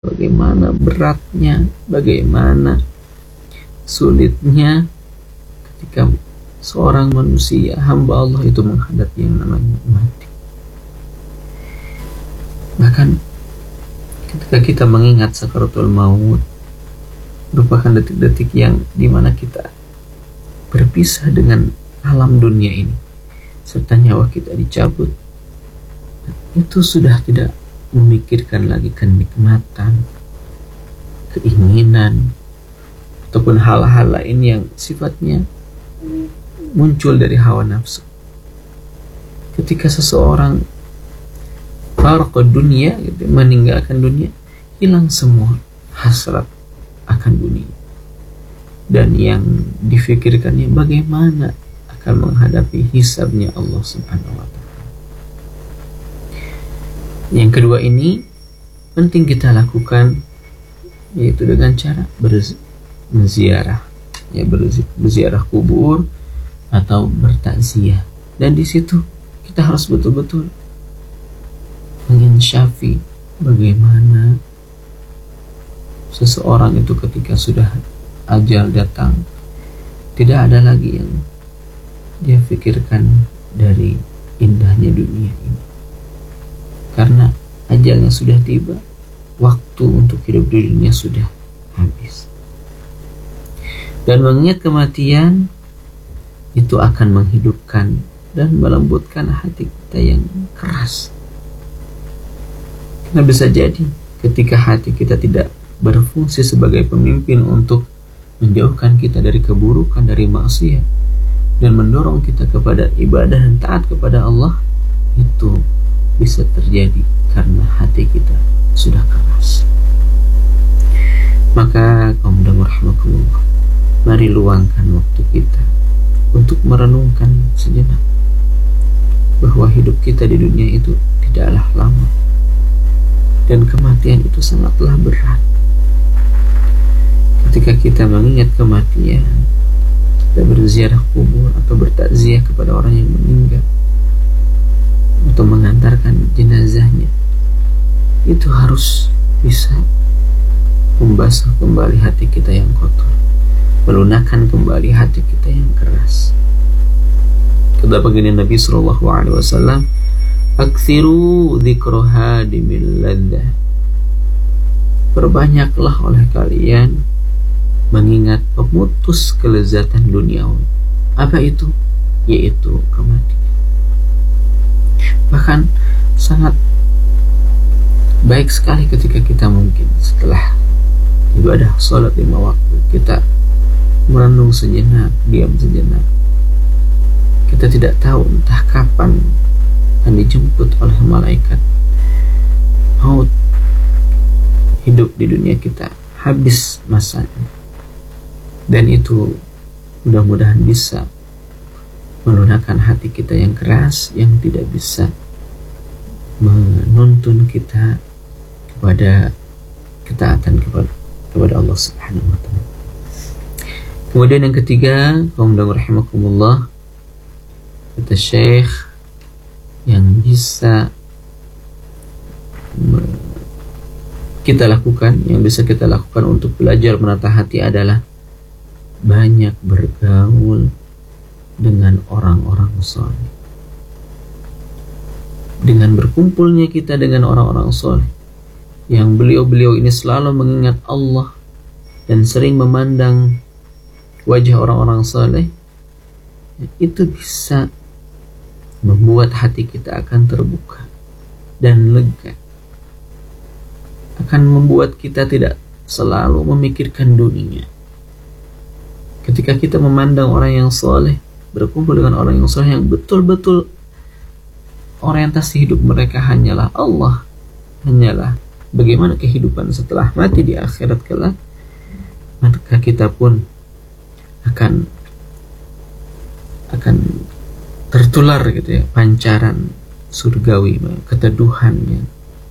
bagaimana beratnya, bagaimana sulitnya ketika seorang manusia, hamba Allah itu menghadapi yang namanya mati. Bahkan ketika kita mengingat sakaratul maut, merupakan detik-detik yang dimana kita berpisah dengan alam dunia ini, serta nyawa kita dicabut. Itu sudah tidak memikirkan lagi kenikmatan, keinginan, ataupun hal-hal lain yang sifatnya muncul dari hawa nafsu. Ketika seseorang farqa dunia, gitu, meninggalkan dunia, hilang semua hasrat akan dunia, dan yang difikirkannya bagaimana akan menghadapi hisabnya Allah Subhanahu wa Ta'ala. Yang kedua ini penting kita lakukan, yaitu dengan cara berziarah, ya, berziarah kubur atau bertakziah. Dan di situ kita harus betul-betul menginsyafi bagaimana seseorang itu ketika sudah ajal datang, tidak ada lagi yang dia pikirkan dari indahnya dunia ini, karena ajalnya sudah tiba, waktu untuk hidup di dunia sudah habis. Dan mengingat kematian itu akan menghidupkan dan melembutkan hati kita yang keras. Karena bisa jadi ketika hati kita tidak berfungsi sebagai pemimpin untuk menjauhkan kita dari keburukan, dari maksiat, dan mendorong kita kepada ibadah dan taat kepada Allah, itu bisa terjadi karena hati kita sudah keras. Maka kaum muslimin rahimakumullah, mari luangkan waktu kita untuk merenungkan sejenak bahwa hidup kita di dunia itu tidaklah lama, dan kematian itu sangatlah berat. Ketika kita mengingat kematian dan berziarah kubur atau bertakziah kepada orang yang meninggal atau mengantarkan jenazahnya, itu harus bisa membasuh kembali hati kita yang kotor, melunakkan kembali hati kita yang keras. Kata begini Nabi SAW, "Aktsiru dzikra hadimil ladzah." Perbanyaklah oleh kalian mengingat pemutus kelezatan duniawi. Apa itu? Yaitu kematian. Bahkan sangat baik sekali ketika kita mungkin setelah ibadah sholat 5 waktu, kita merenung sejenak, diam sejenak. Kita tidak tahu entah kapan akan dijemput oleh malaikat maut. Hidup di dunia kita habis masanya, dan itu mudah-mudahan bisa melunakkan hati kita yang keras, yang tidak bisa menuntun kita kepada ketaatan kepada Allah Subhanahu wa Ta'ala. Kemudian yang ketiga, kaum muslimin rahimakumullah, kata Syekh, yang bisa kita lakukan, yang bisa kita lakukan untuk belajar menata hati adalah banyak bergaul dengan orang-orang soleh. Dengan berkumpulnya kita dengan orang-orang soleh, yang beliau-beliau ini selalu mengingat Allah dan sering memandang wajah orang-orang soleh, itu bisa membuat hati kita akan terbuka dan lega, akan membuat kita tidak selalu memikirkan dunia. Ketika kita memandang orang yang soleh, berkumpul dengan orang yang soleh yang betul-betul orientasi hidup mereka hanyalah Allah, hanyalah bagaimana kehidupan setelah mati di akhirat kelak, maka kita pun akan tertular gitu ya, pancaran surgawi, keteduhannya,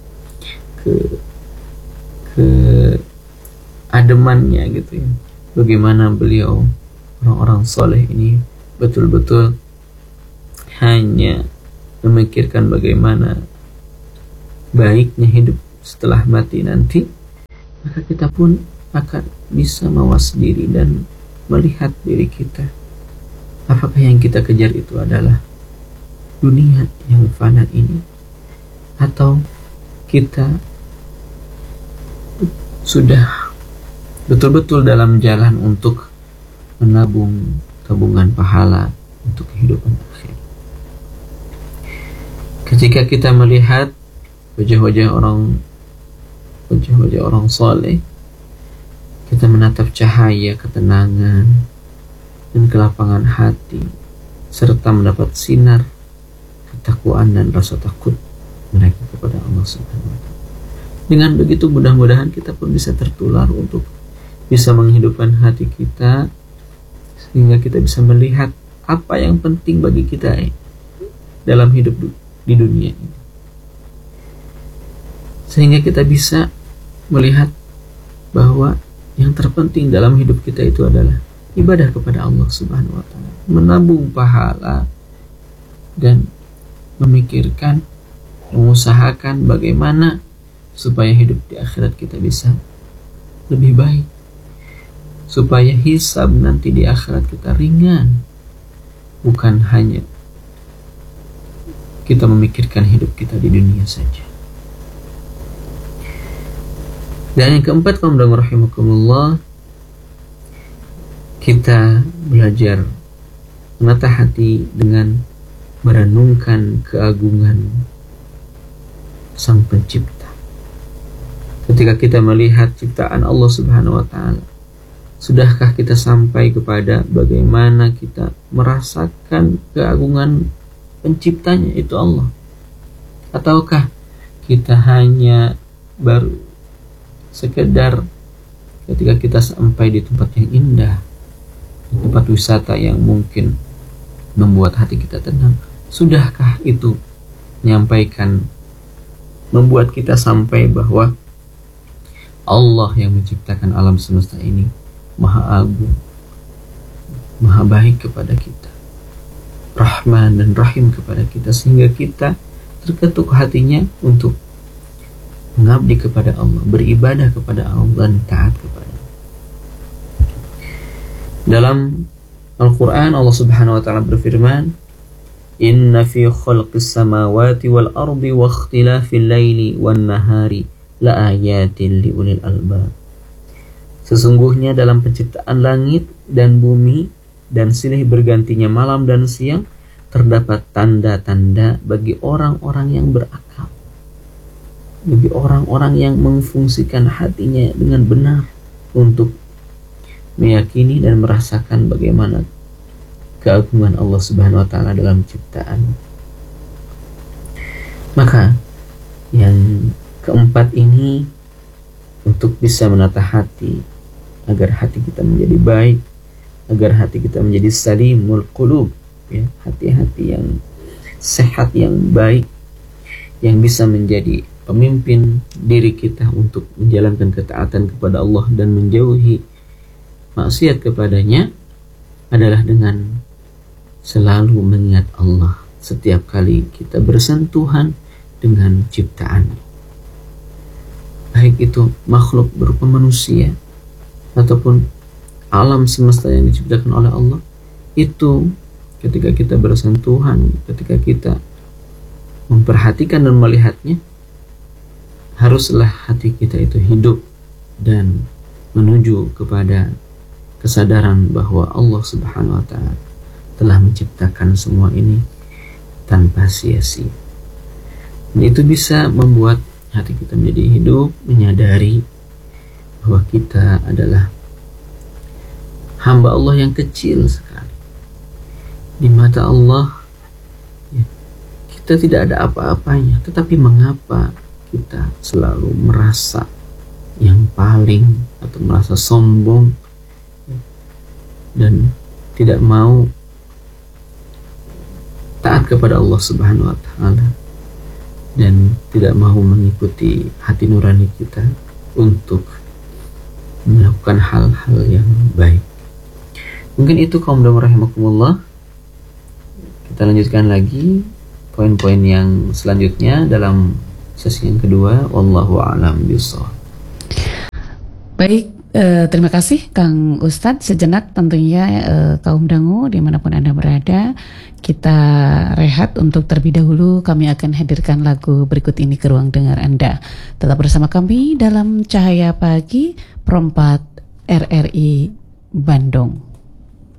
ke ademannya gitu ya. Bagaimana beliau, orang-orang soleh ini betul-betul hanya memikirkan bagaimana baiknya hidup setelah mati nanti, maka kita pun akan bisa mawas diri dan melihat diri kita. Apakah yang kita kejar itu adalah dunia yang fana ini, atau kita sudah betul-betul dalam jalan untuk menabung tabungan pahala untuk kehidupan akhir. Ketika kita melihat wajah-wajah orang soleh, kita menatap cahaya ketenangan dan kelapangan hati, serta mendapat sinar ketakwaan dan rasa takut mereka kepada Allah Subhanahu wa Ta'ala. Dengan begitu mudah-mudahan kita pun bisa tertular untuk bisa menghidupkan hati kita, sehingga kita bisa melihat apa yang penting bagi kita dalam hidup di dunia ini, sehingga kita bisa melihat bahwa yang terpenting dalam hidup kita itu adalah ibadah kepada Allah Subhanahu wa Ta'ala, menabung pahala dan memikirkan, mengusahakan bagaimana supaya hidup di akhirat kita bisa lebih baik, supaya hisab nanti di akhirat kita ringan, bukan hanya kita memikirkan hidup kita di dunia saja. Dan yang keempat, kaum dan rahimakumullah, kita belajar menata hati dengan merenungkan keagungan Sang Pencipta. Ketika kita melihat ciptaan Allah Subhanahu wa Ta'ala, sudahkah kita sampai kepada bagaimana kita merasakan keagungan penciptanya, itu Allah? Ataukah kita hanya baru sekedar ketika kita sampai di tempat yang indah, di tempat wisata yang mungkin membuat hati kita tenang, sudahkah itu menyampaikan, membuat kita sampai bahwa Allah yang menciptakan alam semesta ini Maha Agung, Maha baik kepada kita, Rahman dan Rahim kepada kita, sehingga kita terketuk hatinya untuk mengabdi kepada Allah, beribadah kepada Allah dan taat kepada Allah. Dalam Al-Quran Allah Subhanahu wa Ta'ala berfirman, Inna fi khalqis samawati wal ardi wa ikhtilafil laili wan nahari la ayatin li ulil albab. Sesungguhnya dalam penciptaan langit dan bumi dan silih bergantinya malam dan siang terdapat tanda-tanda bagi orang-orang yang berakal, bagi orang-orang yang memfungsikan hatinya dengan benar untuk meyakini dan merasakan bagaimana keagungan Allah Subhanahu wa Ta'ala dalam ciptaan. Maka yang keempat ini, untuk bisa menata hati agar hati kita menjadi baik, agar hati kita menjadi salimul qulub, ya, hati-hati yang sehat, yang baik, yang bisa menjadi pemimpin diri kita untuk menjalankan ketaatan kepada Allah dan menjauhi maksiat kepadanya, adalah dengan selalu mengingat Allah setiap kali kita bersentuhan dengan ciptaan, baik itu makhluk berupa manusia ataupun alam semesta yang diciptakan oleh Allah. Itu ketika kita bersentuhan, ketika kita memperhatikan dan melihatnya, haruslah hati kita itu hidup dan menuju kepada kesadaran bahwa Allah Subhanahu wa Ta'ala telah menciptakan semua ini tanpa sia-sia. Dan itu bisa membuat hati kita menjadi hidup, menyadari bahwa kita adalah hamba Allah yang kecil sekali di mata Allah, ya, kita tidak ada apa-apanya. Tetapi mengapa kita selalu merasa yang paling, atau merasa sombong, ya, dan tidak mau taat kepada Allah Subhanahu wa Ta'ala, dan tidak mau mengikuti hati nurani kita untuk melakukan hal-hal yang baik. Mungkin itu, kaum dan rahimakumullah. Kita lanjutkan lagi poin-poin yang selanjutnya dalam sesi yang kedua. Wallahu a'lam bishawab. Baik, terima kasih Kang Ustadz. Sejenak tentunya kaum dangu dimanapun Anda berada, kita rehat untuk terlebih dahulu. Kami akan hadirkan lagu berikut ini ke ruang dengar Anda. Tetap bersama kami dalam Cahaya Pagi, Perempat RRI Bandung.